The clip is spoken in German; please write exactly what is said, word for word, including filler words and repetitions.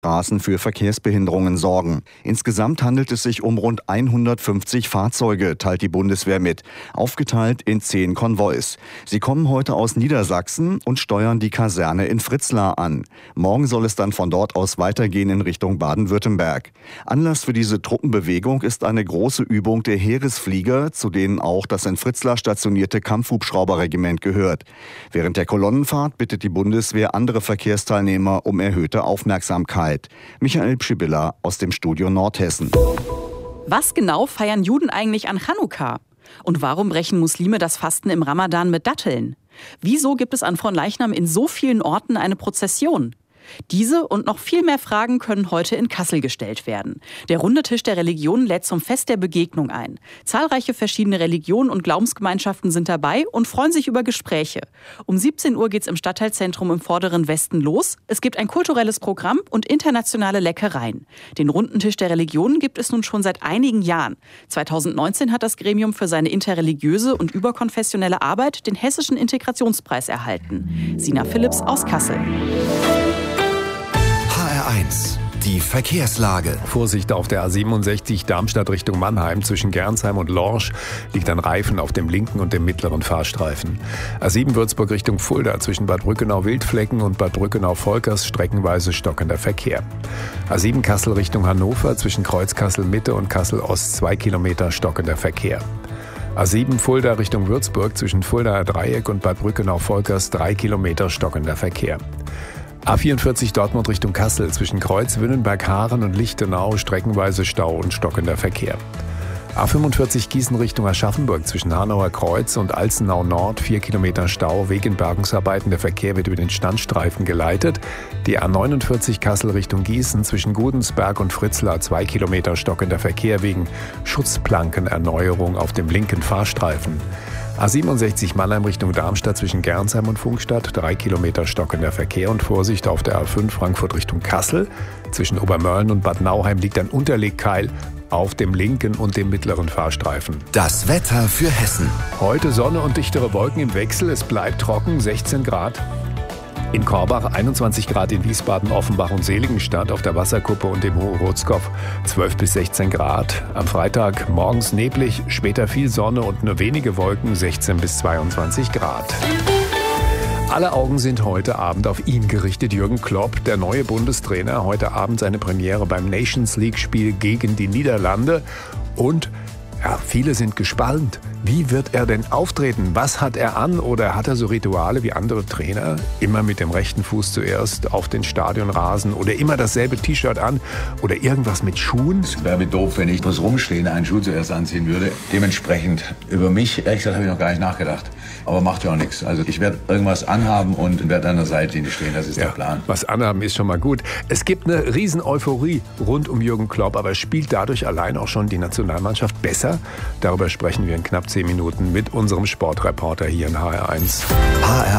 Straßen für Verkehrsbehinderungen sorgen. Insgesamt handelt es sich um rund hundertfünfzig Fahrzeuge, teilt die Bundeswehr mit, aufgeteilt in zehn Konvois. Sie kommen heute aus Niedersachsen und steuern die Kaserne in Fritzlar an. Morgen soll es dann von dort aus weitergehen in Richtung Baden-Württemberg. Anlass für diese Truppenbewegung ist eine große Übung der Heeresflieger, zu denen auch das in Fritzlar stationierte Kampfhubschrauberregiment gehört. Während der Kolonnenfahrt bittet die Bundeswehr andere Verkehrsteilnehmer um erhöhte Aufmerksamkeit. Michael Pschibilla aus dem Studio Nordhessen. Was genau feiern Juden eigentlich an Chanukka? Und warum brechen Muslime das Fasten im Ramadan mit Datteln? Wieso gibt es an Fronleichnam in so vielen Orten eine Prozession? Diese und noch viel mehr Fragen können heute in Kassel gestellt werden. Der runde Tisch der Religionen lädt zum Fest der Begegnung ein. Zahlreiche verschiedene Religionen und Glaubensgemeinschaften sind dabei und freuen sich über Gespräche. Um siebzehn Uhr geht es im Stadtteilzentrum im vorderen Westen los. Es gibt ein kulturelles Programm und internationale Leckereien. Den runden Tisch der Religionen gibt es nun schon seit einigen Jahren. zweitausendneunzehn hat das Gremium für seine interreligiöse und überkonfessionelle Arbeit den Hessischen Integrationspreis erhalten. Sina Philipps aus Kassel. eins. Die Verkehrslage. Vorsicht auf der A siebenundsechzig Darmstadt Richtung Mannheim. Zwischen Gernsheim und Lorsch liegt ein Reifen auf dem linken und dem mittleren Fahrstreifen. A sieben Würzburg Richtung Fulda. Zwischen Bad Brückenau-Wildflecken und Bad Brückenau-Volkers streckenweise stockender Verkehr. A sieben Kassel Richtung Hannover. Zwischen Kreuz Kassel-Mitte und Kassel-Ost zwei Kilometer stockender Verkehr. A sieben Fulda Richtung Würzburg. Zwischen Fuldaer Dreieck und Bad Brückenau-Volkers drei Kilometer stockender Verkehr. A vierundvierzig Dortmund Richtung Kassel. Zwischen Kreuz, Wünnenberg-Haaren und Lichtenau streckenweise Stau und stockender Verkehr. A fünfundvierzig Gießen Richtung Aschaffenburg. Zwischen Hanauer Kreuz und Alzenau Nord vier Kilometer Stau wegen Bergungsarbeiten. Der Verkehr wird über den Standstreifen geleitet. Die A neunundvierzig Kassel Richtung Gießen. Zwischen Gudensberg und Fritzlar zwei Kilometer stockender Verkehr wegen Schutzplankenerneuerung auf dem linken Fahrstreifen. A siebenundsechzig Mannheim Richtung Darmstadt zwischen Gernsheim und Funkstadt, drei Kilometer stockender Verkehr und Vorsicht auf der A fünf Frankfurt Richtung Kassel. Zwischen Obermörlen und Bad Nauheim liegt ein Unterlegkeil auf dem linken und dem mittleren Fahrstreifen. Das Wetter für Hessen. Heute Sonne und dichtere Wolken im Wechsel, es bleibt trocken, sechzehn Grad. In Korbach einundzwanzig Grad, in Wiesbaden, Offenbach und Seligenstadt, auf der Wasserkuppe und im Hohenrotskopf zwölf bis sechzehn Grad. Am Freitag morgens neblig, später viel Sonne und nur wenige Wolken, sechzehn bis zweiundzwanzig Grad. Alle Augen sind heute Abend auf ihn gerichtet. Jürgen Klopp, der neue Bundestrainer, heute Abend seine Premiere beim Nations League-Spiel gegen die Niederlande. Und ja, viele sind gespannt. Wie wird er denn auftreten? Was hat er an? Oder hat er so Rituale wie andere Trainer? Immer mit dem rechten Fuß zuerst auf den Stadionrasen oder immer dasselbe T-Shirt an oder irgendwas mit Schuhen? Es wäre mir doof, wenn ich das Rumstehen einen Schuh zuerst anziehen würde. Dementsprechend, über mich, ehrlich gesagt, habe ich noch gar nicht nachgedacht. Aber macht ja auch nichts. Also ich werde irgendwas anhaben und werde an der Seitlinie stehen. Das ist ja der Plan. Was anhaben ist schon mal gut. Es gibt eine riesen Euphorie rund um Jürgen Klopp, aber spielt dadurch allein auch schon die Nationalmannschaft besser? Darüber sprechen wir in knapp zehn Minuten mit unserem Sportreporter hier in H R eins. H R